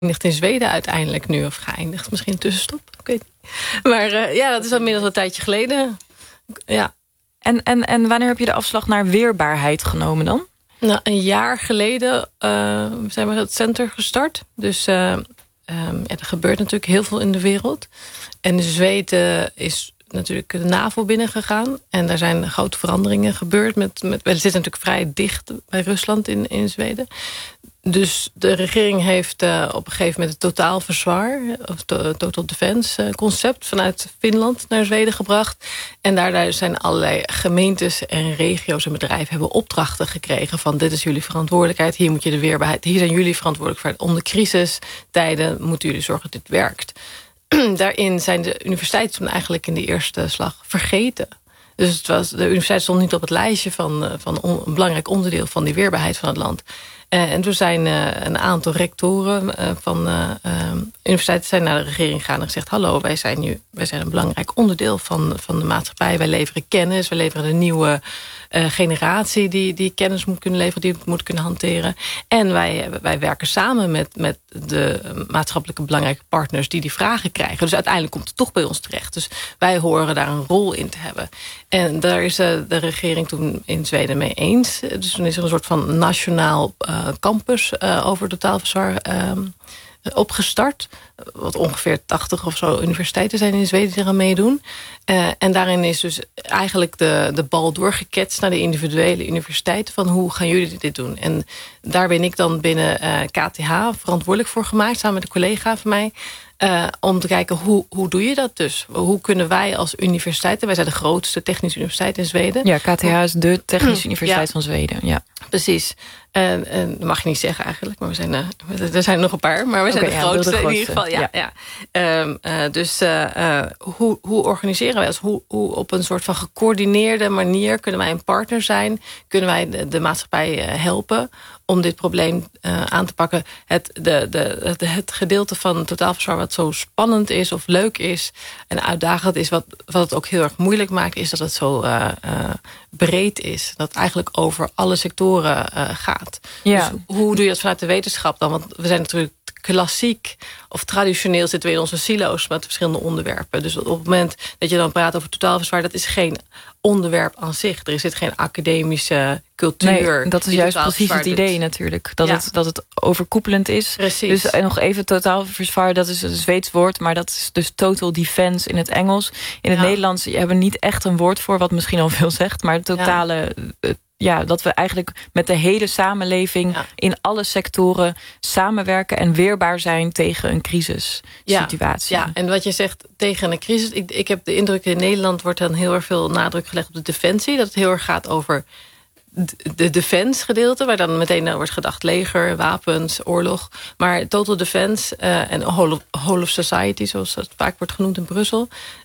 geëindigd in Zweden uiteindelijk nu. Of geëindigd, misschien een tussenstop. Ik weet niet. Maar dat is al inmiddels een tijdje geleden. Ja. En wanneer heb je de afslag naar weerbaarheid genomen dan? Nou, een jaar geleden zijn we het center gestart. Dus er gebeurt natuurlijk heel veel in de wereld. En in Zweden is natuurlijk de NAVO binnengegaan. En daar zijn grote veranderingen gebeurd. We zitten natuurlijk vrij dicht bij Rusland in Zweden. Dus de regering heeft op een gegeven moment het totaalverzwaar, of Total Defense concept, vanuit Finland naar Zweden gebracht. En daar zijn allerlei gemeentes en regio's en bedrijven hebben opdrachten gekregen van: dit is jullie verantwoordelijkheid, hier moet je de weerbaarheid, hier zijn jullie verantwoordelijk voor. Om de crisistijden moeten jullie zorgen dat dit werkt. Daarin zijn de universiteiten toen eigenlijk in de eerste slag vergeten. Dus de universiteit stond niet op het lijstje van een belangrijk onderdeel van die weerbaarheid van het land. En toen zijn een aantal rectoren van universiteiten zijn naar de regering gegaan en gezegd: hallo, wij zijn een belangrijk onderdeel van de maatschappij. Wij leveren kennis, wij leveren de nieuwe generatie die kennis moet kunnen leveren, die het moet kunnen hanteren. En wij werken samen met de maatschappelijke belangrijke partners die vragen krijgen. Dus uiteindelijk komt het toch bij ons terecht. Dus wij horen daar een rol in te hebben. En daar is de regering toen in Zweden mee eens. Dus toen is er een soort van nationaal campus over totaalverzwaar opgestart. Wat ongeveer 80 of zo universiteiten zijn in Zweden die eraan meedoen. En daarin is dus eigenlijk de bal doorgeketst naar de individuele universiteiten van: hoe gaan jullie dit doen? En daar ben ik dan binnen KTH verantwoordelijk voor gemaakt, samen met een collega van mij. Om te kijken, hoe doe je dat dus? Hoe kunnen wij als universiteiten... Wij zijn de grootste technische universiteit in Zweden. Ja, KTH is de technische universiteit van Zweden. Ja. Precies. En dat mag je niet zeggen eigenlijk. Maar er zijn nog een paar. Maar we zijn de grootste in ieder geval. Dus hoe organiseren wij ons? Hoe op een soort van gecoördineerde manier kunnen wij een partner zijn? Kunnen wij de maatschappij helpen om dit probleem aan te pakken? Het gedeelte van totaalverzwaar wat zo spannend is of leuk is en uitdagend is, wat het ook heel erg moeilijk maakt, is dat het zo breed is. Dat het eigenlijk over alle sectoren gaat. Ja. Dus hoe doe je dat vanuit de wetenschap dan? Want we zijn natuurlijk klassiek of traditioneel zitten we in onze silo's met verschillende onderwerpen. Dus op het moment dat je dan praat over totaalverzwaar, dat is geen onderwerp aan zich. Er zit geen academische cultuur. Nee, dat is juist precies het idee natuurlijk. Dat het overkoepelend is. Precies. Dus nog even totaalverzwaar, dat is een Zweeds woord, maar dat is dus total defense in het Engels. In het Nederlands hebben we niet echt een woord voor, wat misschien al veel zegt, maar het totale... dat we eigenlijk met de hele samenleving in alle sectoren samenwerken en weerbaar zijn tegen een crisissituatie. Ja, en wat je zegt tegen een crisis. Ik heb de indruk in Nederland wordt dan heel erg veel nadruk gelegd op de defensie. Dat het heel erg gaat over de defense gedeelte, waar dan meteen wordt gedacht leger, wapens, oorlog. Maar total defense en whole of society, zoals dat vaak wordt genoemd in Brussel,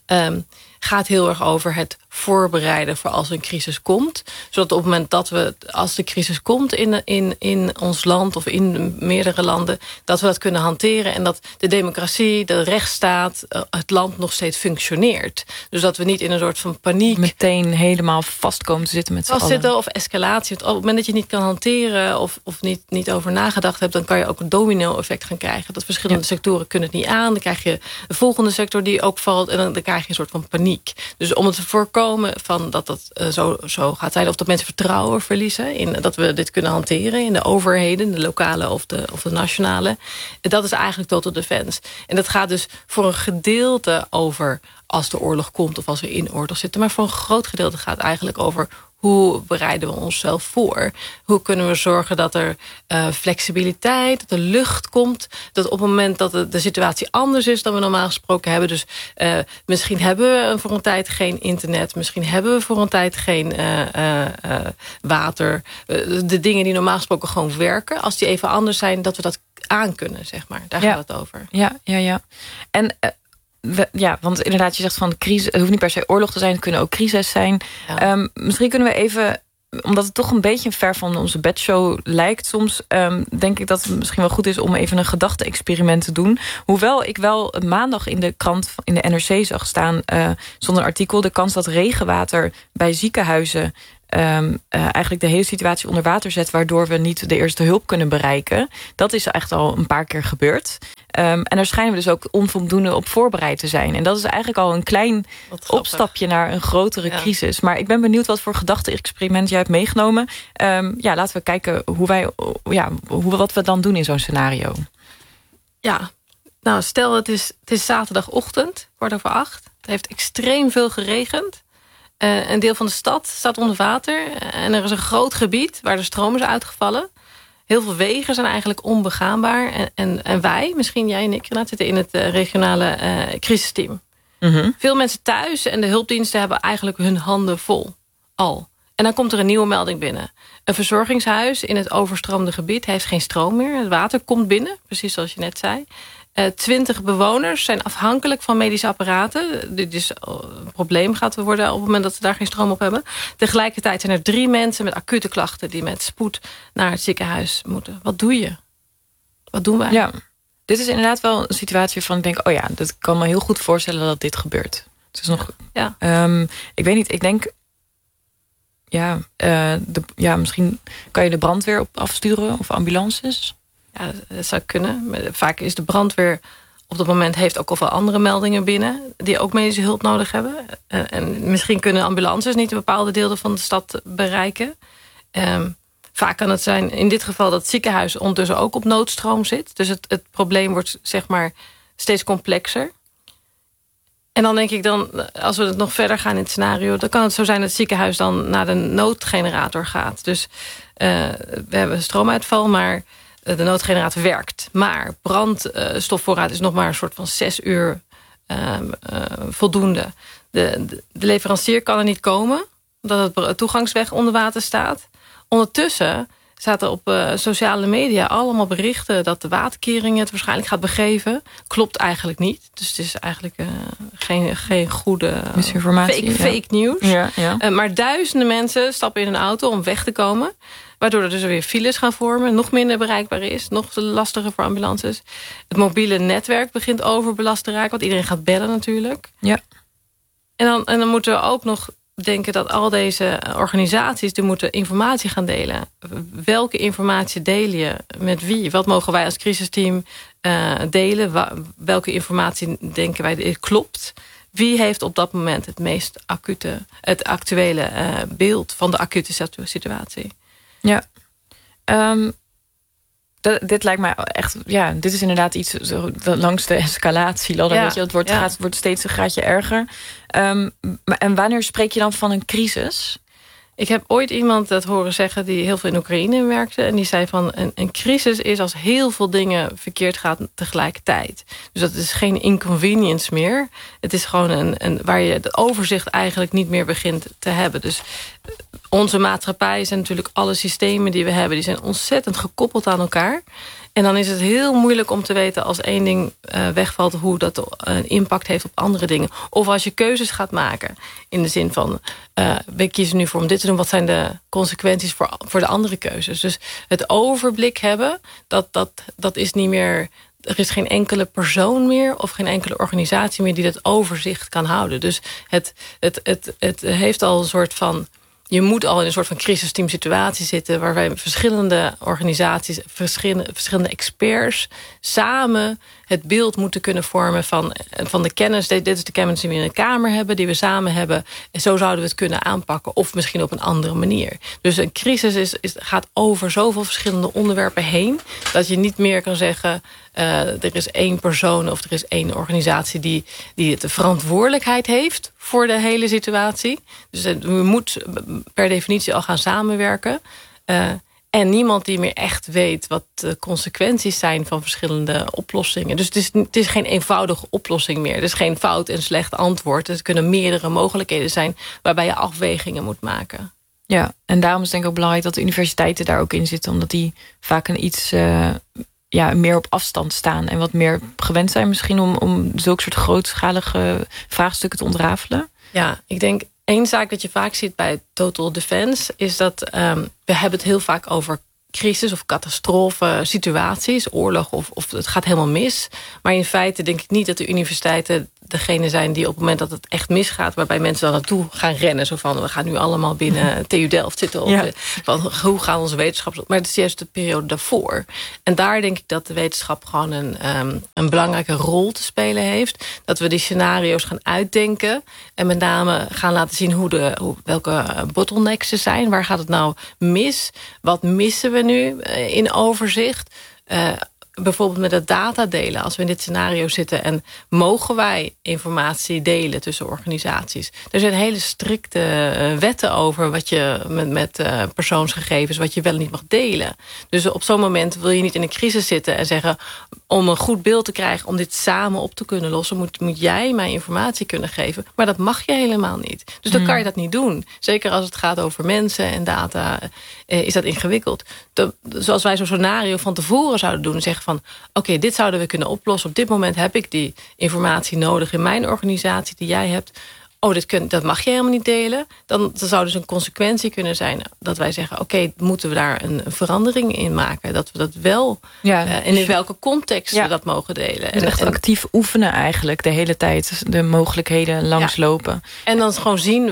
gaat heel erg over het voorbereiden voor als een crisis komt. Zodat op het moment dat als de crisis komt in ons land of in meerdere landen, dat we dat kunnen hanteren en dat de democratie, de rechtsstaat, het land nog steeds functioneert. Dus dat we niet in een soort van paniek meteen helemaal vast komen te zitten met z'n allen. Of escalatie. Op het moment dat je niet kan hanteren of niet over nagedacht hebt, dan kan je ook een domino-effect gaan krijgen. Dat verschillende sectoren kunnen het niet aan. Dan krijg je de volgende sector die ook valt en dan krijg je een soort van paniek. Dus om het te voorkomen van dat zo gaat zijn, of dat mensen vertrouwen verliezen in dat we dit kunnen hanteren in de overheden, de lokale of de nationale. Dat is eigenlijk total defense. En dat gaat dus voor een gedeelte over als de oorlog komt of als we in oorlog zitten. Maar voor een groot gedeelte gaat het eigenlijk over hoe bereiden we onszelf voor? Hoe kunnen we zorgen dat er flexibiliteit, dat er lucht komt, dat op het moment dat de situatie anders is dan we normaal gesproken hebben. Dus misschien hebben we voor een tijd geen internet, misschien hebben we voor een tijd geen water. De dingen die normaal gesproken gewoon werken, als die even anders zijn, dat we dat aankunnen, zeg maar. Daar gaat het over. Ja. En want inderdaad, je zegt van crisis, het hoeft niet per se oorlog te zijn, het kunnen ook crises zijn. Ja. Misschien kunnen we even, omdat het toch een beetje ver van onze bedshow lijkt soms, denk ik dat het misschien wel goed is om even een gedachte-experiment te doen. Hoewel ik wel maandag in de krant, in de NRC zag staan, zonder artikel, de kans dat regenwater bij ziekenhuizen eigenlijk de hele situatie onder water zet, waardoor we niet de eerste hulp kunnen bereiken. Dat is echt al een paar keer gebeurd. En daar schijnen we dus ook onvoldoende op voorbereid te zijn. En dat is eigenlijk al een klein opstapje naar een grotere crisis. Maar ik ben benieuwd wat voor gedachte-experiment jij hebt meegenomen. Laten we kijken wat we dan doen in zo'n scenario. Ja, nou stel het is zaterdagochtend, 7:15. Het heeft extreem veel geregend. Een deel van de stad staat onder water. En er is een groot gebied waar de stroom is uitgevallen. Heel veel wegen zijn eigenlijk onbegaanbaar. En wij, misschien jij en ik, Renate, zitten in het regionale crisisteam. Mm-hmm. Veel mensen thuis en de hulpdiensten hebben eigenlijk hun handen vol. Al. En dan komt er een nieuwe melding binnen. Een verzorgingshuis in het overstroomde gebied heeft geen stroom meer. Het water komt binnen, precies zoals je net zei. 20 bewoners zijn afhankelijk van medische apparaten. Dit is een probleem gaat worden op het moment dat ze daar geen stroom op hebben. Tegelijkertijd zijn er 3 mensen met acute klachten die met spoed naar het ziekenhuis moeten. Wat doe je? Wat doen wij? Ja, dit is inderdaad wel een situatie waarvan ik denk, dat kan me heel goed voorstellen dat dit gebeurt. Het is nog, ik weet niet, ik denk, misschien kan je de brandweer op afsturen of ambulances. Ja, dat zou kunnen. Vaak is de brandweer op dat moment heeft ook al veel andere meldingen binnen die ook medische hulp nodig hebben. En misschien kunnen ambulances niet een bepaalde delen van de stad bereiken. Vaak kan het zijn in dit geval dat het ziekenhuis ondertussen ook op noodstroom zit. Dus het probleem wordt zeg maar steeds complexer. En dan denk ik als we het nog verder gaan in het scenario, dan kan het zo zijn dat het ziekenhuis dan naar de noodgenerator gaat. Dus we hebben stroomuitval, maar de noodgenerator werkt. Maar brandstofvoorraad is nog maar een soort van 6 uur voldoende. De leverancier kan er niet komen, omdat het toegangsweg onder water staat. Ondertussen staat er op sociale media allemaal berichten dat de waterkering het waarschijnlijk gaat begeven. Klopt eigenlijk niet. Dus het is eigenlijk geen goede fake nieuws. Ja. Maar duizenden mensen stappen in een auto om weg te komen. Waardoor er dus weer files gaan vormen. Nog minder bereikbaar is. Nog lastiger voor ambulances. Het mobiele netwerk begint overbelast te raken. Want iedereen gaat bellen natuurlijk. Ja. En dan moeten we ook nog denken dat al deze organisaties die moeten informatie gaan delen. Welke informatie deel je met wie? Wat mogen wij als crisisteam delen? Welke informatie denken wij klopt? Wie heeft op dat moment het meest actuele beeld van de acute situatie? Ja. Dit lijkt mij echt, dit is inderdaad iets langs de escalatieladder. Ja, het wordt steeds een graadje erger. En wanneer spreek je dan van een crisis? Ik heb ooit iemand dat horen zeggen die heel veel in Oekraïne werkte. En die zei van een crisis is als heel veel dingen verkeerd gaan tegelijkertijd. Dus dat is geen inconvenience meer. Het is gewoon waar je het overzicht eigenlijk niet meer begint te hebben. Dus onze maatschappij zijn natuurlijk alle systemen die we hebben, die zijn ontzettend gekoppeld aan elkaar. En dan is het heel moeilijk om te weten als één ding wegvalt, hoe dat een impact heeft op andere dingen. Of als je keuzes gaat maken. In de zin van, we kiezen nu voor om dit te doen. Wat zijn de consequenties voor de andere keuzes? Dus het overblik hebben, dat is niet meer. Er is geen enkele persoon meer of geen enkele organisatie meer die dat overzicht kan houden. Dus het heeft al een soort van. Je moet al in een soort van crisisteam situatie zitten, waarbij verschillende organisaties, verschillende experts samen het beeld moeten kunnen vormen van de kennis. Dit is de kennis die we in de Kamer hebben, die we samen hebben. En zo zouden we het kunnen aanpakken. Of misschien op een andere manier. Dus een crisis gaat over zoveel verschillende onderwerpen heen, dat je niet meer kan zeggen, er is één persoon of er is één organisatie die de verantwoordelijkheid heeft voor de hele situatie. Dus we moeten per definitie al gaan samenwerken. En niemand die meer echt weet wat de consequenties zijn van verschillende oplossingen. Dus het is geen eenvoudige oplossing meer. Het is geen fout en slecht antwoord. Het kunnen meerdere mogelijkheden zijn waarbij je afwegingen moet maken. Ja, en daarom is het denk ik ook belangrijk dat de universiteiten daar ook in zitten. Omdat die vaak een iets meer op afstand staan. En wat meer gewend zijn misschien om zulke soort grootschalige vraagstukken te ontrafelen. Ja, ik denk één zaak dat je vaak ziet bij Total Defense is dat we hebben het heel vaak over crisis of catastrofe situaties, oorlog of het gaat helemaal mis. Maar in feite denk ik niet dat de universiteiten degene zijn die op het moment dat het echt misgaat, waarbij mensen dan naartoe gaan rennen. Zo van, we gaan nu allemaal binnen TU Delft zitten. Van, hoe gaan onze wetenschappers... Maar het is juist de periode daarvoor. En daar denk ik dat de wetenschap gewoon een belangrijke rol te spelen heeft. Dat we die scenario's gaan uitdenken. En met name gaan laten zien welke bottlenecks er zijn. Waar gaat het nou mis? Wat missen we nu in overzicht? Bijvoorbeeld met het data delen. Als we in dit scenario zitten en mogen wij informatie delen tussen organisaties. Er zijn hele strikte wetten over wat je met persoonsgegevens, wat je wel en niet mag delen. Dus op zo'n moment wil je niet in een crisis zitten en zeggen, om een goed beeld te krijgen, om dit samen op te kunnen lossen, moet jij mij informatie kunnen geven. Maar dat mag je helemaal niet. Dus dan kan je dat niet doen. Zeker als het gaat over mensen en data, is dat ingewikkeld. Zoals wij zo'n scenario van tevoren zouden doen, zeggen van, oké, dit zouden we kunnen oplossen. Op dit moment heb ik die informatie nodig in mijn organisatie die jij hebt. Dat mag je helemaal niet delen. Dan zou dus een consequentie kunnen zijn dat wij zeggen, oké, moeten we daar een verandering in maken? Dat we dat wel, en in welke context we dat mogen delen. En echt actief oefenen eigenlijk de hele tijd. De mogelijkheden langslopen. En dan gewoon zien,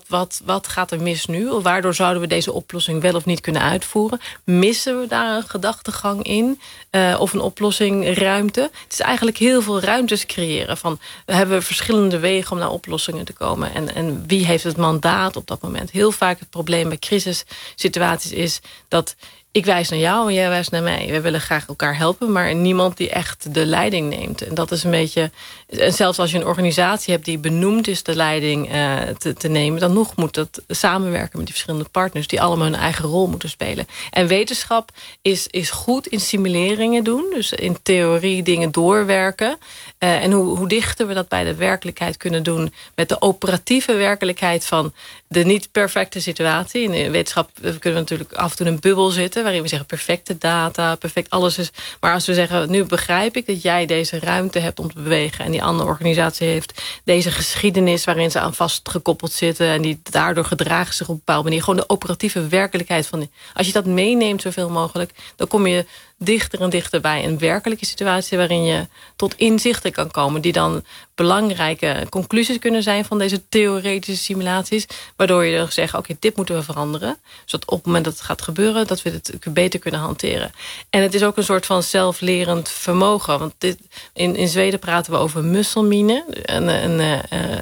wat gaat er mis nu? Waardoor zouden we deze oplossing wel of niet kunnen uitvoeren? Missen we daar een gedachtegang in? Of een oplossing, ruimte? Het is eigenlijk heel veel ruimtes creëren. We hebben verschillende wegen om naar oplossingen te komen. En wie heeft het mandaat op dat moment? Heel vaak het probleem bij crisissituaties is dat ik wijs naar jou en jij wijst naar mij. We willen graag elkaar helpen, maar niemand die echt de leiding neemt. En dat is een beetje... En zelfs als je een organisatie hebt die benoemd is de leiding te nemen, dan nog moet dat samenwerken met die verschillende partners die allemaal hun eigen rol moeten spelen. En wetenschap is goed in simuleringen doen. Dus in theorie dingen doorwerken. En hoe dichter we dat bij de werkelijkheid kunnen doen met de operatieve werkelijkheid van de niet perfecte situatie. In de wetenschap kunnen we natuurlijk af en toe in een bubbel zitten waarin we zeggen perfecte data, perfect alles is. Maar als we zeggen, nu begrijp ik dat jij deze ruimte hebt om te bewegen en die andere organisatie heeft deze geschiedenis waarin ze aan vastgekoppeld zitten en die daardoor gedragen zich op een bepaalde manier. Gewoon de operatieve werkelijkheid van als je dat meeneemt zoveel mogelijk, dan kom je dichter en dichter bij een werkelijke situatie waarin je tot inzichten kan komen die dan belangrijke conclusies kunnen zijn van deze theoretische simulaties, waardoor je dan zegt, oké, dit moeten we veranderen, zodat op het moment dat het gaat gebeuren, dat we het beter kunnen hanteren. En het is ook een soort van zelflerend vermogen, want in Zweden praten we over musselmine, een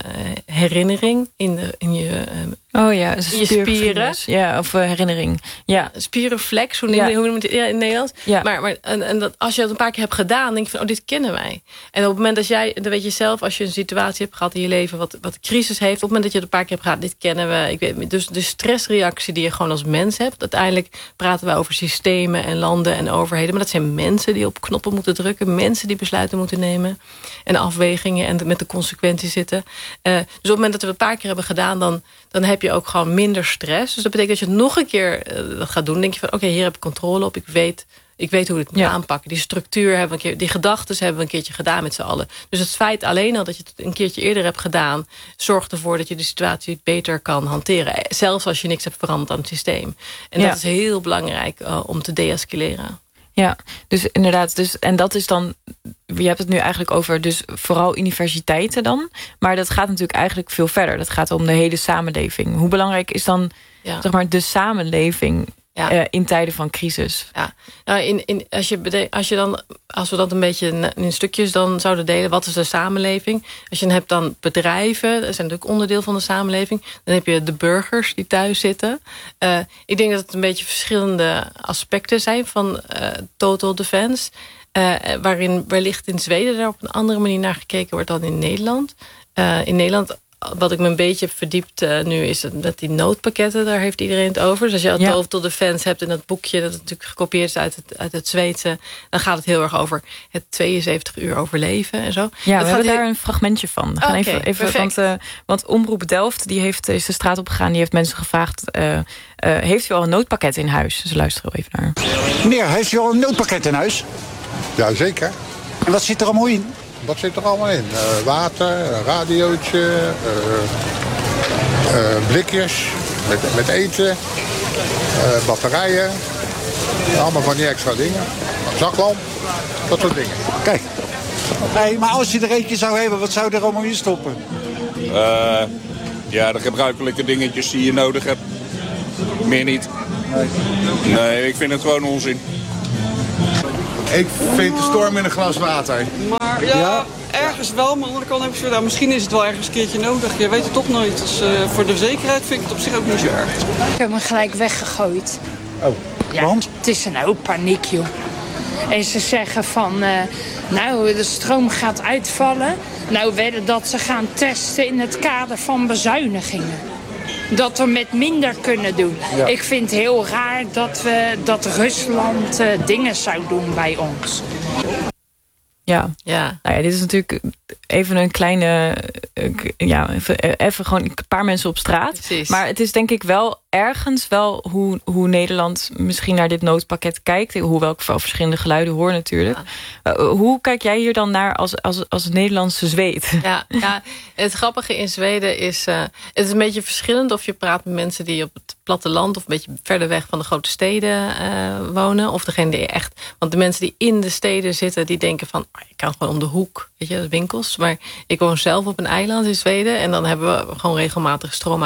herinnering in je je spieren. Ja, of herinnering. Ja. Spierenflex, hoe noem je het in het Nederlands? Ja. Maar dat, als je dat een paar keer hebt gedaan, denk je van, dit kennen wij. En op het moment dat dan weet je zelf, als je een situatie hebt gehad in je leven wat crisis heeft, op het moment dat je het een paar keer hebt gehad, dit kennen we. Dus de stressreactie die je gewoon als mens hebt, uiteindelijk praten wij over systemen en landen en overheden, maar dat zijn mensen die op knoppen moeten drukken, mensen die besluiten moeten nemen en afwegingen en met de consequenties zitten. Dus op het moment dat we het een paar keer hebben gedaan, dan heb je ook gewoon minder stress. Dus dat betekent dat je het nog een keer dat gaat doen, denk je van, oké, hier heb ik controle op, ik weet hoe ik het moet aanpakken. Die structuur hebben we een keer, die gedachten hebben we een keertje gedaan met z'n allen. Dus het feit alleen al dat je het een keertje eerder hebt gedaan, zorgt ervoor dat je de situatie beter kan hanteren. Zelfs als je niks hebt veranderd aan het systeem. En dat is heel belangrijk om te deescaleren. Ja, dus inderdaad. En dat is dan, je hebt het nu eigenlijk over dus vooral universiteiten dan. Maar dat gaat natuurlijk eigenlijk veel verder. Dat gaat om de hele samenleving. Hoe belangrijk is dan zeg maar de samenleving in tijden van crisis? Ja. Nou, als we dat een beetje in stukjes dan zouden delen, wat is de samenleving? Als je dan hebt dan bedrijven, dat zijn natuurlijk onderdeel van de samenleving. Dan heb je de burgers die thuis zitten. Ik denk dat het een beetje verschillende aspecten zijn van total defense. Waarin wellicht in Zweden daar op een andere manier naar gekeken wordt dan in Nederland. In Nederland, wat ik me een beetje heb verdiept nu, is dat die noodpakketten, daar heeft iedereen het over. Dus als je al total defense hebt in dat boekje, dat natuurlijk gekopieerd is uit het Zweedse, dan gaat het heel erg over het 72 uur overleven en zo. Ja, we hebben daar een fragmentje van. We gaan even want Omroep Delft is de straat opgegaan, die heeft mensen gevraagd, heeft u al een noodpakket in huis? Dus luisteren we even naar. Meneer, heeft u al een noodpakket in huis? Jazeker. En wat zit er allemaal in? Wat zit er allemaal in? Water, een radiootje, blikjes met eten, batterijen. Allemaal van die extra dingen. Zaklamp, dat soort dingen. Kijk, Hey, maar als je er eentje zou hebben, wat zou je er allemaal in stoppen? Ja, de gebruikelijke dingetjes die je nodig hebt. Meer niet. Nee, ik vind het gewoon onzin. Ik vind de storm in een glas water. Maar ja, ergens wel. Maar aan de andere kant heb ik zo, misschien is het wel ergens een keertje nodig. Je weet het toch nooit. Dus voor de zekerheid vind ik het op zich ook niet zo erg. Ik heb hem gelijk weggegooid. Oh, Ja, want? het is een hoop paniek, joh. En ze zeggen van, de stroom gaat uitvallen. Nou, wedden dat ze gaan testen in het kader van bezuinigingen. Dat we met minder kunnen doen. Ja. Ik vind het heel raar dat Rusland dingen zou doen bij ons. Ja. Ja. Nou ja, dit is natuurlijk even een kleine... even gewoon een paar mensen op straat. Precies. Maar het is denk ik wel ergens wel hoe Nederland misschien naar dit noodpakket kijkt. Hoewel ik wel verschillende geluiden hoor natuurlijk. Ja. Hoe kijk jij hier dan naar als Nederlandse Zweed? Ja, het grappige in Zweden is... het is een beetje verschillend of je praat met mensen die op het platteland... of een beetje verder weg van de grote steden wonen. Of degene die echt... Want de mensen die in de steden zitten, die denken van... ik kan gewoon om de hoek, weet je, winkels. Maar ik woon zelf op een eiland in Zweden... en dan hebben we gewoon regelmatig stroom